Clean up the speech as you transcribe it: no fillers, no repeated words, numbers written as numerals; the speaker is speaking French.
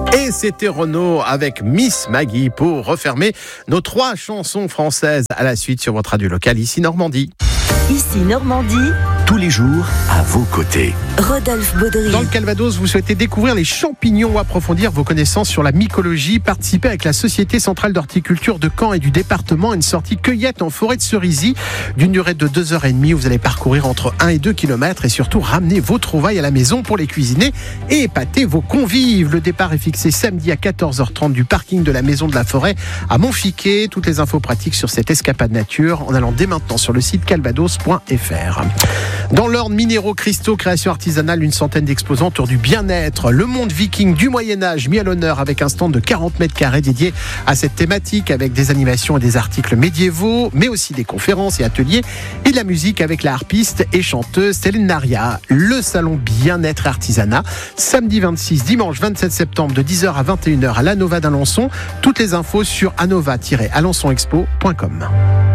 Et c'était Renaud avec Miss Maggie pour refermer nos 3 chansons françaises à la suite sur votre radio locale ici Normandie. Ici Normandie, tous les jours à vos côtés. Rodolphe Baudry. Dans le Calvados, vous souhaitez découvrir les champignons ou approfondir vos connaissances sur la mycologie, participez avec la Société Centrale d'Horticulture de Caen et du département à une sortie cueillette en forêt de Cerisy d'une durée de 2h30 où vous allez parcourir entre 1 et 2 km et surtout ramener vos trouvailles à la maison pour les cuisiner et épater vos convives. Le départ est fixé samedi à 14h30 du parking de la Maison de la Forêt à Montfiquet. Toutes les infos pratiques sur cette escapade nature en allant dès maintenant sur le site calvados.fr. Dans l'ordre minéraux, cristaux, création artisanale, une centaine d'exposants autour du bien-être. Le monde viking du Moyen-Âge mis à l'honneur avec un stand de 40 mètres carrés dédié à cette thématique avec des animations et des articles médiévaux, mais aussi des conférences et ateliers et de la musique avec la harpiste et chanteuse Céline Naria. Le salon bien-être et artisanat, samedi 26, dimanche 27 septembre de 10h à 21h à l'Anova d'Alençon. Toutes les infos sur anova-alençonexpo.com.